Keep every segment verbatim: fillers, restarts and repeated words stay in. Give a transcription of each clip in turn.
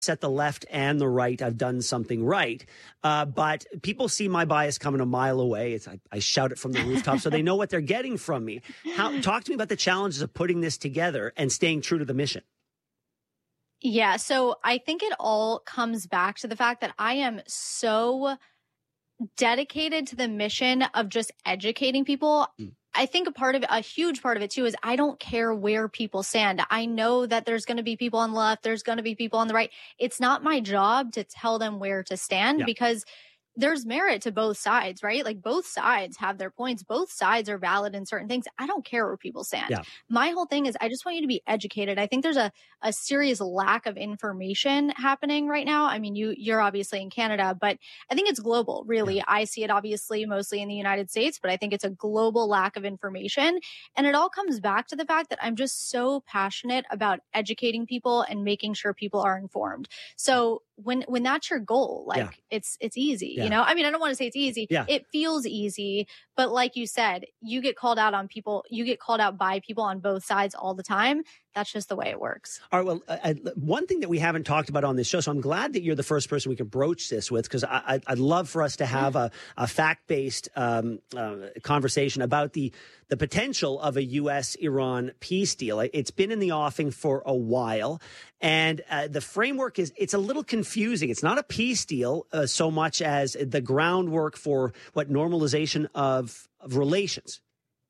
at the left and the right, I've done something right. Uh, but people see my bias coming a mile away. It's, I, I shout it from the rooftop so they know what they're getting from me. How, talk to me about the challenges of putting this together and staying true to the mission. Yeah, so I think it all comes back to the fact that I am so dedicated to the mission of just educating people. Mm. I think a part of it, a huge part of it too, is I don't care where people stand. I know that there's going to be people on the left, there's going to be people on the right. It's not my job to tell them where to stand yeah. because there's merit to both sides, right? Like both sides have their points. Both sides are valid in certain things. I don't care where people stand. Yeah. My whole thing is I just want you to be educated. I think there's a, a serious lack of information happening right now. I mean, you, you're obviously in Canada, but I think it's global, really. Yeah. I see it obviously mostly in the United States, but I think it's a global lack of information. And it all comes back to the fact that I'm just so passionate about educating people and making sure people are informed. So when, when that's your goal, like yeah. it's, it's easy. Yeah. You know, I mean, I don't want to say it's easy. Yeah. It feels easy, but like you said, you get called out on people, you get called out by people on both sides all the time. That's just the way it works. All right. Well, uh, one thing that we haven't talked about on this show, so I'm glad that you're the first person we can broach this with, because I'd love for us to have a, a fact-based um, uh, conversation about the the potential of a U S Iran peace deal. It's been in the offing for a while, and uh, the framework is, it's a little confusing. It's not a peace deal uh, so much as the groundwork for what normalization of, of relations.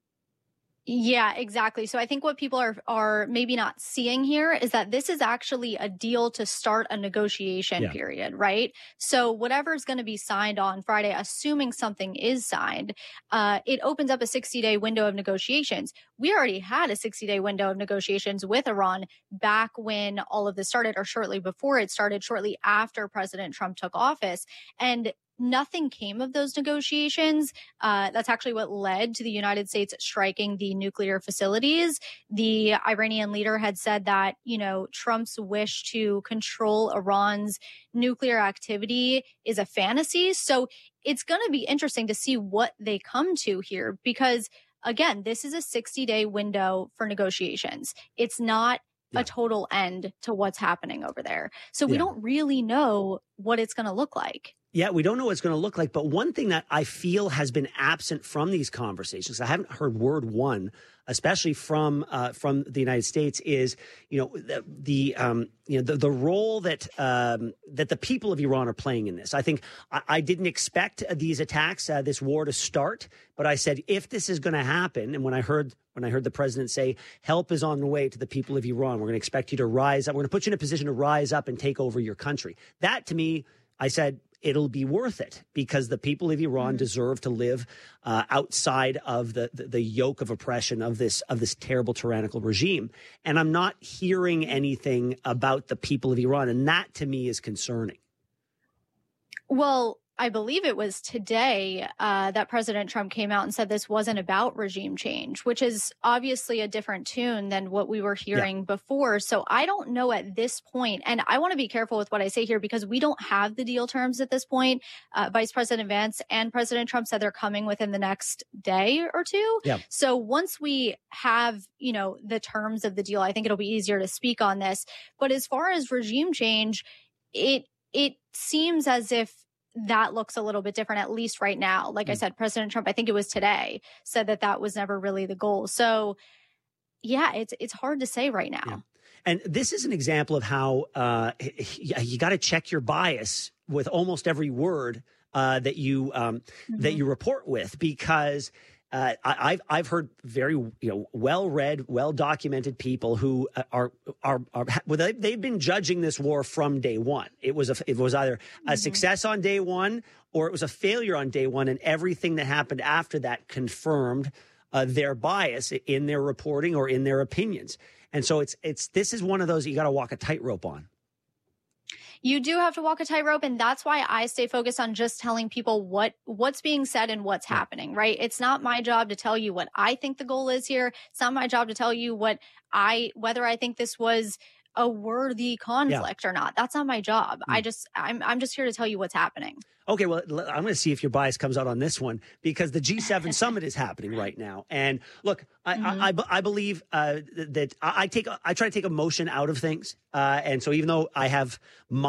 Yeah, exactly. So I think what people are are maybe not seeing here is that this is actually a deal to start a negotiation yeah. period, right? So whatever's going to be signed on Friday, assuming something is signed, uh, it opens up a sixty-day window of negotiations. We already had a sixty-day window of negotiations with Iran back when all of this started, or shortly before it started, shortly after President Trump took office. And nothing came of those negotiations. Uh, that's actually what led to the United States striking the nuclear facilities. The Iranian leader had said that, you know, Trump's wish to control Iran's nuclear activity is a fantasy. So it's going to be interesting to see what they come to here, because, again, this is a sixty-day window for negotiations. It's not yeah. a total end to what's happening over there. So we yeah. don't really know what it's going to look like. Yeah, we don't know what it's going to look like. But one thing that I feel has been absent from these conversations, I haven't heard word one, especially from uh, from the United States, is, you know, the, the um, you know the, the role that um, that the people of Iran are playing in this. I think I, I didn't expect these attacks, uh, this war to start, but I said, if this is going to happen, and when I heard when I heard the president say help is on the way to the people of Iran, we're going to expect you to rise up, we're going to put you in a position to rise up and take over your country. That, to me, I said, it'll be worth it, because the people of Iran mm-hmm. deserve to live uh, outside of the, the the yoke of oppression of this of this terrible tyrannical regime. And I'm not hearing anything about the people of Iran, and that to me is concerning. Well, I believe it was today uh, that President Trump came out and said this wasn't about regime change, which is obviously a different tune than what we were hearing yeah. before. So I don't know at this point, and I want to be careful with what I say here, because we don't have the deal terms at this point. Uh, Vice President Vance and President Trump said they're coming within the next day or two. Yeah. So once we have, you know, the terms of the deal, I think it'll be easier to speak on this. But as far as regime change, it it seems as if that looks a little bit different, at least right now. Like mm. I said, President Trump, I think it was today, said that that was never really the goal. So, yeah, it's it's hard to say right now. Yeah. And this is an example of how uh, you got to check your bias with almost every word uh, that you um, mm-hmm. that you report with, because Uh, I, I've I've heard very you know well read, well documented people who are are are well, they, they've been judging this war from day one. It was a it was either a mm-hmm. success on day one, or it was a failure on day one, and everything that happened after that confirmed uh, their bias in their reporting or in their opinions. And so it's it's this is one of those you got to walk a tightrope on. You do have to walk a tightrope, and that's why I stay focused on just telling people what what's being said and what's yeah. happening, right? It's not my job to tell you what I think the goal is here. It's not my job to tell you what I whether I think this was a worthy conflict yeah. or not. That's not my job. Mm. I just, I'm, I'm just here to tell you what's happening. Okay, well, I'm going to see if your bias comes out on this one, because the G seven summit is happening right now. And look, I, mm-hmm. I, I, I believe uh, that I, I take, I try to take emotion out of things. Uh, and so even though I have my